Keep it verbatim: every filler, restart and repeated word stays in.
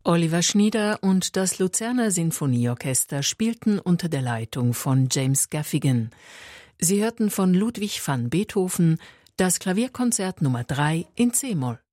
Oliver Schnieder und das Luzerner Sinfonieorchester spielten unter der Leitung von James Gaffigan. Sie hörten von Ludwig van Beethoven das Klavierkonzert Nummer drei in C-Moll.